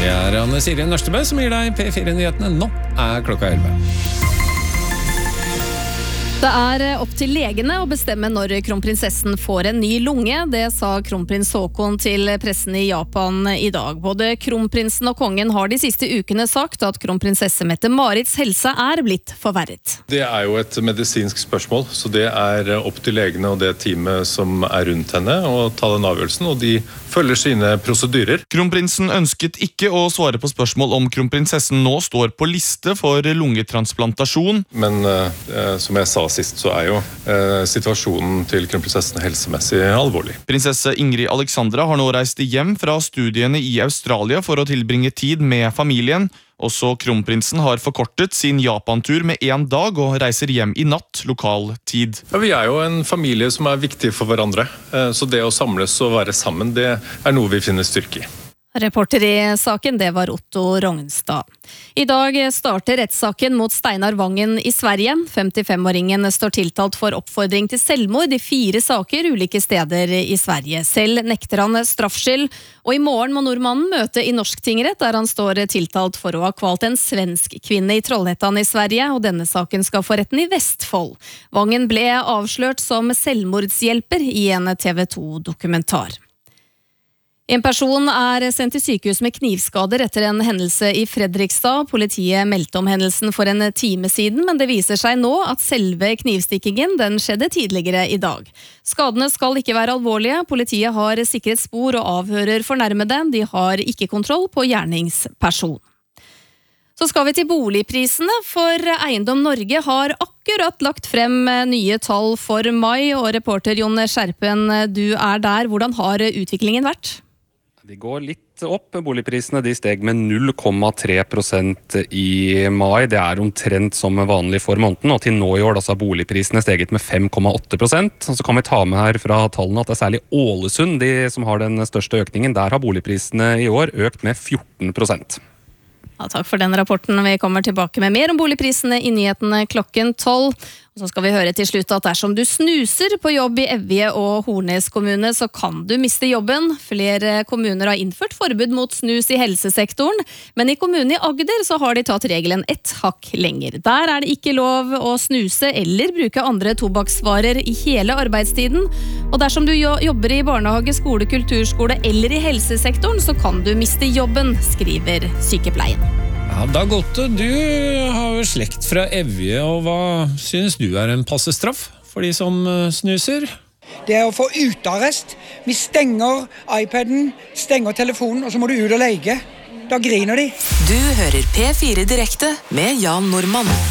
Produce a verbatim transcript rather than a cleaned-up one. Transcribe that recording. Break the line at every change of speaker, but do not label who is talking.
Det er Anne Sirien Nørstebø som gir deg P fire-nyhetene. Nå er klokka elleve.
Det er opp til legene å bestemme når kronprinsessen får en ny lunge. Det sa kronprins Haakon til pressen i Japan i dag. Både kronprinsen og kongen har de siste ukene sagt at kronprinsesse Mette-Marits helse er blitt forverret.
Det er jo et medisinsk spørsmål, så det er opp til legene og det teamet som er rundt henne å ta den avgjørelsen, og de følger sine prosedyrer.
Kronprinsen ønsket ikke å svare på spørsmål om kronprinsessen nå står på liste for lungetransplantasjon.
Men eh, som jeg sa sist, så er jo eh, situasjonen til kronprinsessen helsemessig alvorlig.
Prinsesse Ingrid Alexandra har nå reist hjem fra studiene i Australia for å tilbringe tid med familien. Også kronprinsen har forkortet sin Japan-tur med en dag og reiser hjem i natt, lokal tid.
Ja, vi er jo en familie som er viktig for hverandre, eh, så det å samles og være sammen, det er noe vi finner styrke i.
Reporter i saken, det var Otto Rognstad. I dag starter rettssaken mot Steinar Vangen i Sverige. femtifem-åringen står tiltalt for oppfordring til selvmord i fire saker ulike steder i Sverige. Selv nekter han straffskyld, og i morgen må nordmannen møte i norsk tingrett, der han står tiltalt for å ha kvalt en svensk kvinne i Trollhättan i Sverige, og denne saken skal få retten i Vestfold. Vangen ble avslørt som selvmordshjelper i en T V to-dokumentar. En person er sendt til sykehus med knivskader etter en hendelse i Fredrikstad. Politiet meldte om hendelsen for en time siden, men det viser seg nå at selve knivstikkingen den skjedde tidligere i dag. Skadene skal ikke være alvorlige. Politiet har sikret spor og avhører fornærmede. De har ikke kontroll på gjerningsperson. Så skal vi til boligprisene, for Eiendom Norge har akkurat lagt frem nye tall for mai, og reporter Jon Skjerpen, du er der. Hvordan har utviklingen vært?
De går litt opp. Boligprisene de steg med null komma tre prosent i mai. Det er omtrent som vanlig for måneden, og til nå i år da, så har boligprisene steget med fem komma åtte prosent. Og så kan vi ta med her fra tallene at det er særlig Ålesund de som har den største økningen. Der har boligprisene i år økt med fjorten prosent.
Ja, takk for den rapporten. Vi kommer tilbake med mer om boligprisene i nyhetene klokken tolv. Og så skal vi høre til slutt at dersom du snuser på jobb i Evje og Hornes kommune, så kan du miste jobben. Flere kommuner har innført forbud mot snus i helsesektoren, men i kommunen i Agder så har de tatt regelen ett hakk lenger. Der er det ikke lov å snuse eller bruke andre tobakksvarer i hele arbeidstiden. Og dersom du jobber i barnehage, skole, kulturskole eller i helsesektoren, så kan du miste jobben, skriver sykepleien.
Ja, da Gotte, du har jo slekt fra Evje, og hva synes du er en passe straff for de som snuser?
Det er å få utarrest. Vi stenger iPaden, stenger telefonen, og så må du ut og lege. Da griner de.
Du hører P fire direkte med Jan Normann.